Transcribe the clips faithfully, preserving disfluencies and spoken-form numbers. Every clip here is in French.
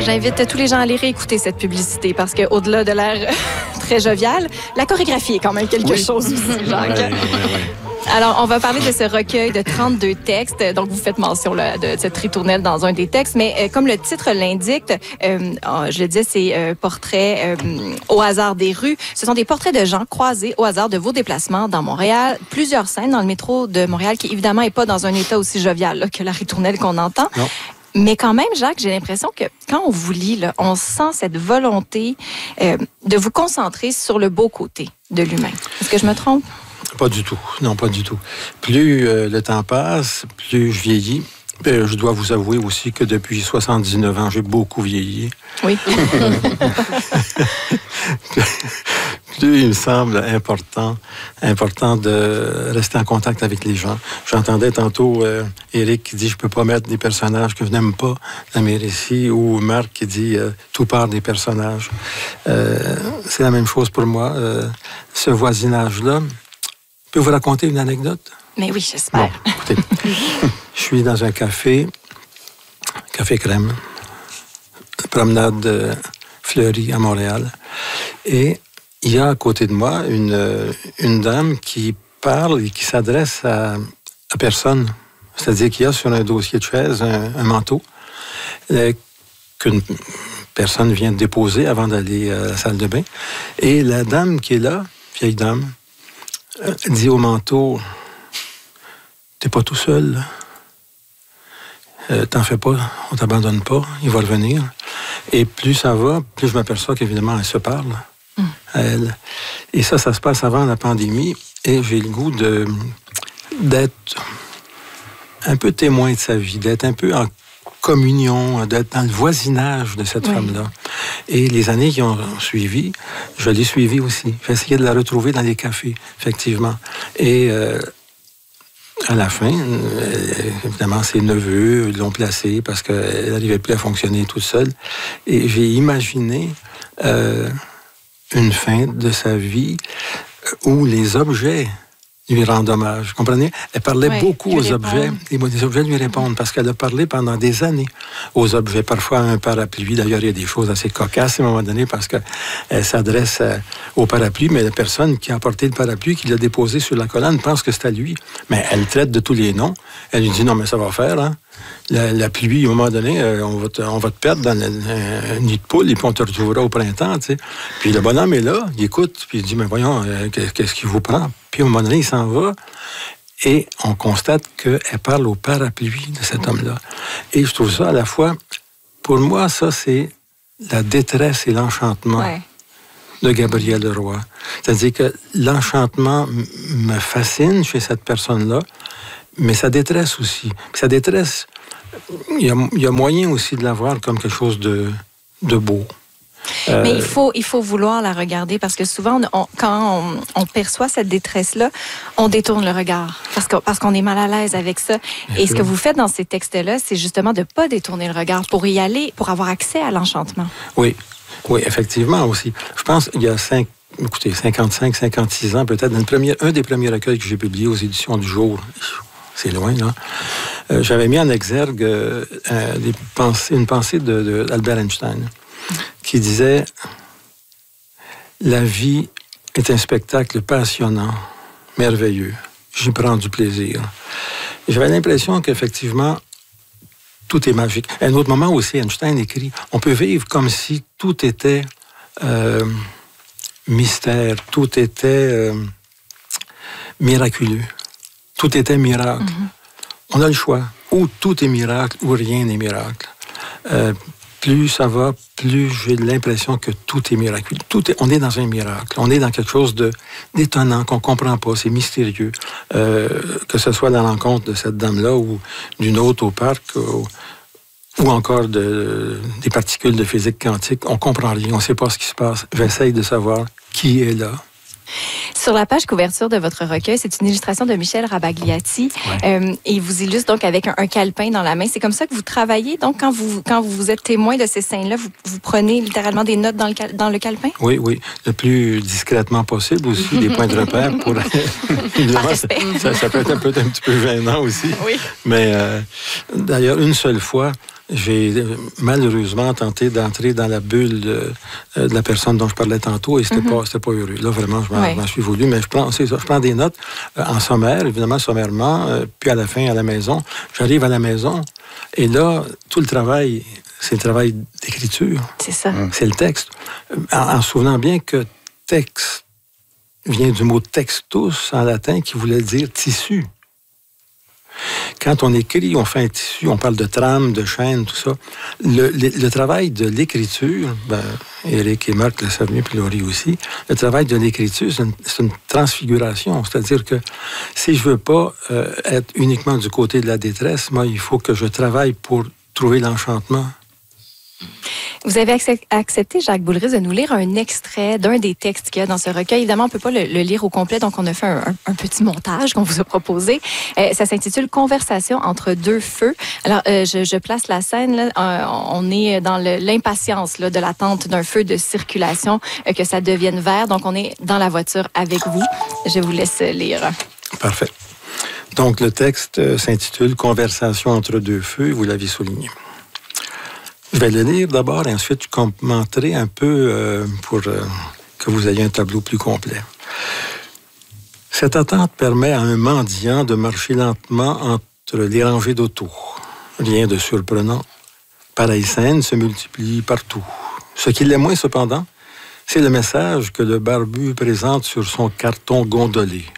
J'invite tous les gens à aller réécouter cette publicité parce qu'au-delà de l'air très jovial, la chorégraphie est quand même quelque oui. chose aussi, Jacques. Ouais, ouais, ouais. Alors, on va parler de ce recueil de trente-deux textes. Donc, vous faites mention là, de cette ritournelle dans un des textes. Mais euh, comme le titre l'indique, euh, oh, je le disais, c'est euh, portraits euh, au hasard des rues. Ce sont des portraits de gens croisés au hasard de vos déplacements dans Montréal. Plusieurs scènes dans le métro de Montréal qui, évidemment, n'est pas dans un état aussi jovial là, que la ritournelle qu'on entend. Non. Mais quand même, Jacques, j'ai l'impression que quand on vous lit, là, on sent cette volonté euh, de vous concentrer sur le beau côté de l'humain. Est-ce que je me trompe? Pas du tout. Non, pas du tout. Plus euh, le temps passe, plus je vieillis. Euh, je dois vous avouer aussi que depuis soixante-dix-neuf ans, j'ai beaucoup vieilli. Oui. Plus il me semble important, important de rester en contact avec les gens. J'entendais tantôt euh, Éric qui dit « Je peux pas mettre des personnages que je n'aime pas dans mes récits » ou Marc qui dit euh, « Tout part des personnages euh, ». C'est la même chose pour moi. Euh, ce voisinage-là. Je peux vous raconter une anecdote? Mais oui, j'espère. Bon, écoutez, je suis dans un café, Café Crème, promenade euh, fleurie à Montréal, et il y a à côté de moi une, une dame qui parle et qui s'adresse à, à personne. C'est-à-dire qu'il y a sur un dossier de chaise un, un manteau euh, qu'une personne vient de déposer avant d'aller à la salle de bain. Et la dame qui est là, vieille dame, euh, dit au manteau, « T'es pas tout seul, là. Euh, t'en fais pas, on t'abandonne pas, il va revenir. » Et plus ça va, plus je m'aperçois qu'évidemment, elle se parle. Mm. Elle. Et ça, ça se passe avant la pandémie. Et j'ai le goût de, d'être un peu témoin de sa vie, d'être un peu en communion, d'être dans le voisinage de cette oui. femme-là. Et les années qui ont suivi, je l'ai suivie aussi. J'ai essayé de la retrouver dans les cafés, effectivement. Et euh, à la fin, euh, évidemment, ses neveux l'ont placée parce qu'elle n'arrivait plus à fonctionner toute seule. Et j'ai imaginé euh, une fin de sa vie où les objets lui rendent hommage. Vous comprenez? Elle parlait oui, beaucoup aux objets. Et les objets lui répondent parce qu'elle a parlé pendant des années aux objets. Parfois un parapluie. D'ailleurs, il y a des choses assez cocasses à un moment donné parce qu'elle s'adresse au parapluie, mais la personne qui a apporté le parapluie, qui l'a déposé sur la colonne, pense que c'est à lui. Mais elle traite de tous les noms. Elle lui dit, non, mais ça va faire, hein? La, la pluie, à un moment donné, euh, on, va te, on va te perdre dans un nid de poule et puis on te retrouvera au printemps, tu sais. Puis le bonhomme est là, il écoute, puis il dit, mais voyons, euh, qu'est-ce qu'il vous prend? Puis à un moment donné, il s'en va et on constate qu'elle parle au parapluie de cet homme-là. Et je trouve ça à la fois, pour moi, ça, c'est la détresse et l'enchantement ouais. de Gabriel Leroy. C'est-à-dire que l'enchantement m- me fascine chez cette personne-là, mais sa détresse aussi. Puis sa détresse, il y, a, il y a moyen aussi de la voir comme quelque chose de, de beau. Euh... Mais il faut, il faut vouloir la regarder parce que souvent, on, quand on, on perçoit cette détresse-là, on détourne le regard parce, que, parce qu'on est mal à l'aise avec ça. Bien Et sûr. Ce que vous faites dans ces textes-là, c'est justement de ne pas détourner le regard pour y aller, pour avoir accès à l'enchantement. Oui, oui, effectivement aussi. Je pense qu'il y a cinq, écoutez, cinquante-cinq, cinquante-six ans peut-être, dans le premier, un des premiers recueils que j'ai publiés aux éditions du Jour. C'est loin, là. Euh, j'avais mis en exergue euh, des pensées, une pensée de, de, d'Albert Einstein qui disait « La vie est un spectacle passionnant, merveilleux. J'y prends du plaisir. » Et j'avais l'impression qu'effectivement, tout est magique. À un autre moment aussi, Einstein écrit « On peut vivre comme si tout était euh, mystère, tout était euh, miraculeux. » Tout était miracle. Mm-hmm. On a le choix. Ou tout est miracle, ou rien n'est miracle. Euh, plus ça va, plus j'ai l'impression que tout est miraculeux. Tout est, on est dans un miracle. On est dans quelque chose de, d'étonnant qu'on ne comprend pas. C'est mystérieux. Euh, que ce soit dans l'encontre de cette dame-là ou d'une autre au parc, ou, ou encore de, des particules de physique quantique, on ne comprend rien. On ne sait pas ce qui se passe. J'essaye de savoir qui est là. Sur la page couverture de votre recueil, c'est une illustration de Michel Rabagliati. Ouais. Euh, et il vous illustre donc avec un, un calepin dans la main. C'est comme ça que vous travaillez. Donc, quand vous, quand vous êtes témoin de ces scènes-là, vous, vous prenez littéralement des notes dans le, dans le calepin? Oui, oui. Le plus discrètement possible aussi, des points de repère. Pour... Évidemment, ça, ça peut être un, peu, un petit peu gênant aussi. Oui. Mais euh, d'ailleurs, une seule fois, j'ai malheureusement tenté d'entrer dans la bulle de, de la personne dont je parlais tantôt et c'était mm-hmm. pas, c'était pas heureux. Là, vraiment, je m'en, ouais. m'en suis voulu, mais je prends, c'est ça, je prends des notes euh, en sommaire, évidemment, sommairement, euh, puis à la fin, à la maison. J'arrive à la maison et là, tout le travail, c'est le travail d'écriture. C'est ça. Mm. C'est le texte. En, en se souvenant bien que texte vient du mot textus en latin qui voulait dire tissu. Quand on écrit, on fait un tissu, on parle de trame, de chaîne, tout ça. Le, le, le travail de l'écriture, ben, Éric et Marc le savent mieux, puis Laurie aussi, le travail de l'écriture, c'est une, c'est une transfiguration. C'est-à-dire que si je veux pas euh, être uniquement du côté de la détresse, moi, il faut que je travaille pour trouver l'enchantement. Vous avez accepté, Jacques Boulris, de nous lire un extrait d'un des textes qu'il y a dans ce recueil. Évidemment, on ne peut pas le, le lire au complet, donc on a fait un, un, un petit montage qu'on vous a proposé. Euh, ça s'intitule « Conversation entre deux feux ». Alors, euh, je, je place la scène. Là. Euh, on est dans le, l'impatience là, de l'attente d'un feu de circulation, euh, que ça devienne vert. Donc, on est dans la voiture avec vous. Je vous laisse lire. Parfait. Donc, le texte s'intitule « Conversation entre deux feux », vous l'avez souligné. Je vais le lire d'abord et ensuite je commenterai un peu euh, pour euh, que vous ayez un tableau plus complet. Cette attente permet à un mendiant de marcher lentement entre les rangées d'autos. Rien de surprenant. Pareille scène se multiplie partout. Ce qui l'est moins cependant, c'est le message que le barbu présente sur son carton gondolé.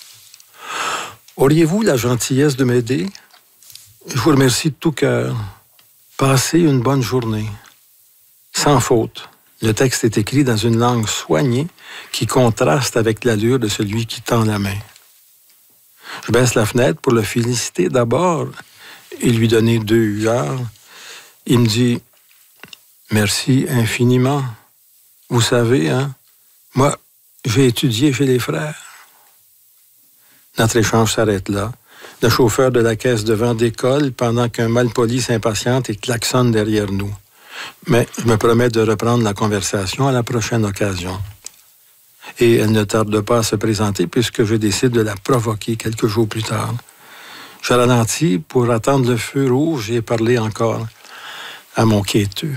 Auriez-vous la gentillesse de m'aider? Je vous remercie de tout cœur. Passez une bonne journée. Sans faute. Le texte est écrit dans une langue soignée qui contraste avec l'allure de celui qui tend la main. Je baisse la fenêtre pour le féliciter d'abord et lui donner deux huards. Il me dit « Merci infiniment. Vous savez, hein, moi, j'ai étudié chez les frères. » Notre échange s'arrête là. Le chauffeur de la caisse devant décolle pendant qu'un malpoli s'impatiente et klaxonne derrière nous. Mais je me promets de reprendre la conversation à la prochaine occasion. Et elle ne tarde pas à se présenter puisque je décide de la provoquer quelques jours plus tard. Je ralentis pour attendre le feu rouge et parler encore à mon quêteux.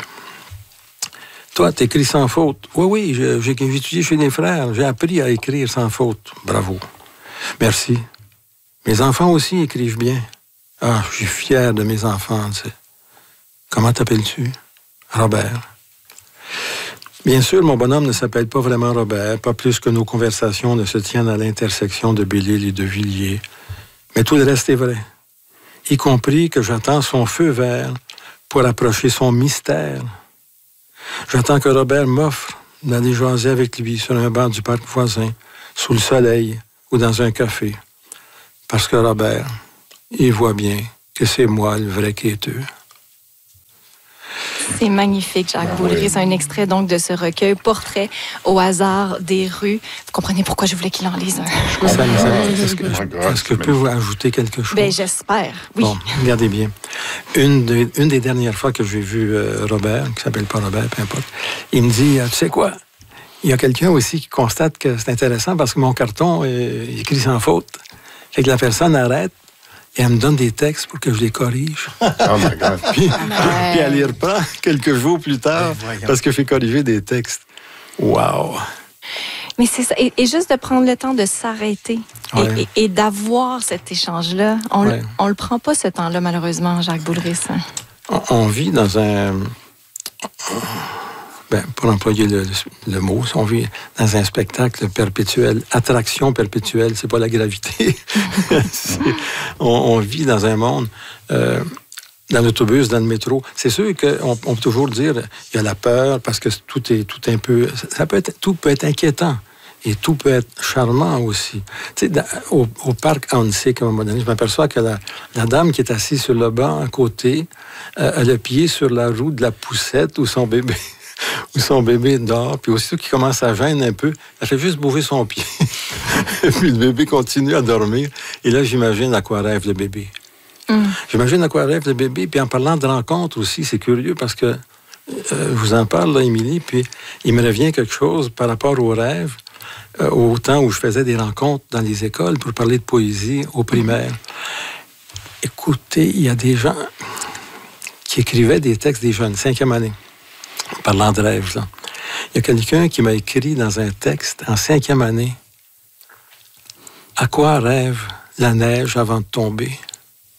Toi, t'écris sans faute. Oui, oui, j'ai, j'ai étudié chez les frères. J'ai appris à écrire sans faute. Bravo. Merci. Mes enfants aussi écrivent bien. Ah, je suis fier de mes enfants, tu sais. Comment t'appelles-tu? Robert. Bien sûr, mon bonhomme ne s'appelle pas vraiment Robert, pas plus que nos conversations ne se tiennent à l'intersection de Belle-Île et de Villiers. Mais tout le reste est vrai. Y compris que j'attends son feu vert pour approcher son mystère. J'attends que Robert m'offre d'aller jaser avec lui sur un banc du parc voisin, sous le soleil ou dans un café. Parce que Robert, il voit bien que c'est moi le vrai quêteux. C'est magnifique, Jacques ah, Boulris. Oui. C'est un extrait donc de ce recueil, Portrait au hasard des rues. Vous comprenez pourquoi je voulais qu'il en lise un. Je ça, ça, est-ce que, est-ce que je peux vous ajouter quelque chose? Ben, j'espère, oui. Bon, regardez bien. Une, de, une des dernières fois que j'ai vu euh, Robert, qui s'appelle pas Robert, peu importe, il me dit, tu sais quoi? Il y a quelqu'un aussi qui constate que c'est intéressant parce que mon carton est écrit sans faute. Fait que la personne arrête et elle me donne des textes pour que je les corrige. Oh my God. puis, ouais. puis elle les reprend quelques jours plus tard parce que je fais corriger des textes. Wow! Mais c'est ça. Et, et juste de prendre le temps de s'arrêter ouais. et, et, et d'avoir cet échange-là. On ouais. ne le prend pas, ce temps-là, malheureusement, Jacques Boulris. On, on vit dans un... Ben, pour employer le, le mot, on vit dans un spectacle perpétuel, attraction perpétuelle, c'est pas la gravité. on, on vit dans un monde, euh, dans l'autobus, dans le métro. C'est sûr qu'on on peut toujours dire, il y a la peur parce que tout est tout un peu, ça peut être, tout peut être inquiétant et tout peut être charmant aussi. Tu sais, dans, au, au parc Annecy, à un moment donné, je m'aperçois que la, la dame qui est assise sur le banc à côté euh, a le pied sur la roue de la poussette où son bébé où son bébé dort, puis aussitôt qu'il commence à gêner un peu, elle fait juste bouger son pied. Puis le bébé continue à dormir. Et là, j'imagine à quoi rêve le bébé. Mm. J'imagine à quoi rêve le bébé. Puis en parlant de rencontres aussi, c'est curieux parce que euh, je vous en parle, là, Émilie, puis il me revient quelque chose par rapport aux rêves, euh, au temps où je faisais des rencontres dans les écoles pour parler de poésie au primaire. Écoutez, il y a des gens qui écrivait des textes des jeunes, cinquième année, parlant de rêves. Là. Il y a quelqu'un qui m'a écrit dans un texte en cinquième année « À quoi rêve la neige avant de tomber? Hmm. »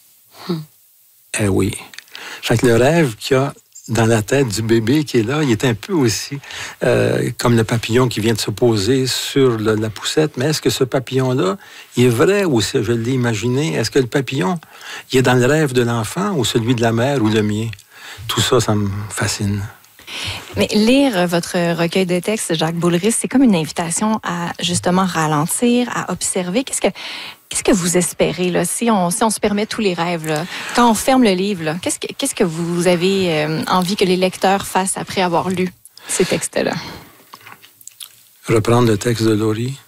Eh oui. Fait que le rêve qu'il y a dans la tête du bébé qui est là, il est un peu aussi euh, comme le papillon qui vient de se poser sur le, la poussette. Mais est-ce que ce papillon-là, il est vrai ou c'est, je l'ai imaginé? Est-ce que le papillon, il est dans le rêve de l'enfant ou celui de la mère ou le mien? Tout ça, ça me fascine. Mais lire votre recueil de textes, Jacques Boulris, c'est comme une invitation à justement ralentir, à observer. Qu'est-ce que, qu'est-ce que vous espérez, là, si on, si on se permet tous les rêves, là, quand on ferme le livre, là, qu'est-ce que, qu'est-ce que vous avez euh, envie que les lecteurs fassent après avoir lu ces textes-là? Reprendre le texte de Laurie.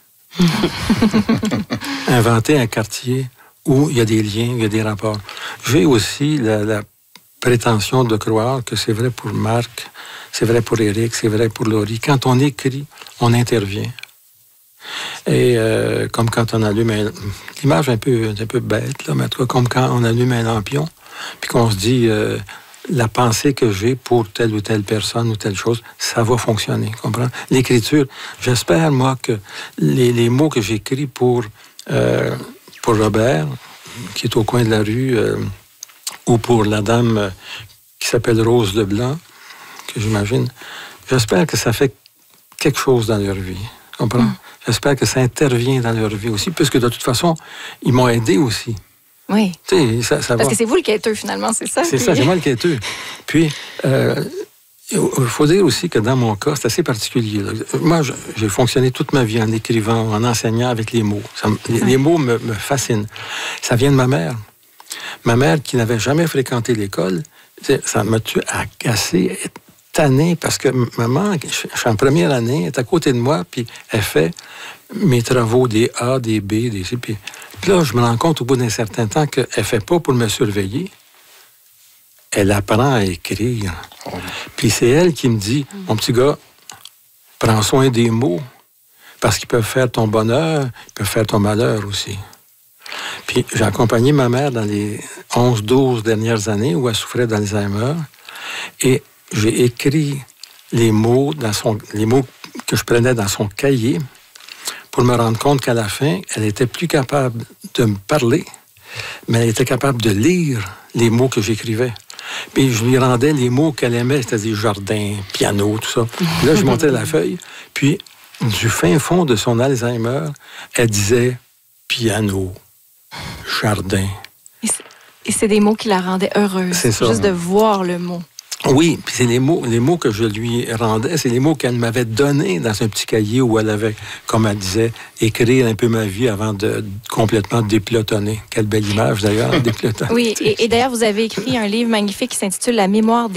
Inventer un quartier où il y a des liens, il y a des rapports. J'ai aussi la, la prétention de croire que c'est vrai pour Marc, c'est vrai pour Éric, c'est vrai pour Laurie. Quand on écrit, on intervient. Et euh, comme quand on allume un... L'image est un peu, un peu bête, là, mais en tout cas, comme quand on allume un lampion, puis qu'on se dit, euh, la pensée que j'ai pour telle ou telle personne ou telle chose, ça va fonctionner, comprends? L'écriture, j'espère, moi, que les, les mots que j'écris pour, euh, pour Robert, qui est au coin de la rue, euh, ou pour la dame qui s'appelle Rose Leblanc, que j'imagine, j'espère que ça fait quelque chose dans leur vie. Comprends? Mm. J'espère que ça intervient dans leur vie aussi, puisque de toute façon, ils m'ont aidé aussi. Oui. Tu sais, ça, ça Parce va. que c'est vous le quêteux, finalement, c'est ça? C'est qui... ça, c'est moi le quêteux. Puis, euh, il faut dire aussi que dans mon cas, c'est assez particulier. Là. Moi, je, j'ai fonctionné toute ma vie en écrivant, en enseignant avec les mots. Ça, les, les mots me, me fascinent. Ça vient de ma mère. Ma mère, qui n'avait jamais fréquenté l'école, ça m'a tué à casser, tanné, parce que maman, je suis en première année, elle est à côté de moi, puis elle fait mes travaux, des A, des B, des C. Puis, puis là, je me rends compte au bout d'un certain temps qu'elle ne fait pas pour me surveiller. Elle apprend à écrire. Oh. Puis c'est elle qui me dit, « Mon petit gars, prends soin des mots, parce qu'ils peuvent faire ton bonheur, ils peuvent faire ton malheur aussi. » Puis j'ai accompagné ma mère dans les onze douze dernières années où elle souffrait d'Alzheimer. Et j'ai écrit les mots, dans son, les mots que je prenais dans son cahier pour me rendre compte qu'à la fin, elle était plus capable de me parler, mais elle était capable de lire les mots que j'écrivais. Puis je lui rendais les mots qu'elle aimait, c'est-à-dire jardin, piano, tout ça. Puis là, je montais la feuille, puis du fin fond de son Alzheimer, elle disait piano, jardin. Et c'est, et c'est des mots qui la rendaient heureuse. C'est ça. Juste de voir le mot. Oui, puis c'est les mots, les mots que je lui rendais, c'est les mots qu'elle m'avait donnés dans un petit cahier où elle avait, comme elle disait, écrire un peu ma vie avant de complètement dépelotonner. Quelle belle image d'ailleurs, dépelotonner. Oui, et, et d'ailleurs, vous avez écrit un livre magnifique qui s'intitule « La mémoire des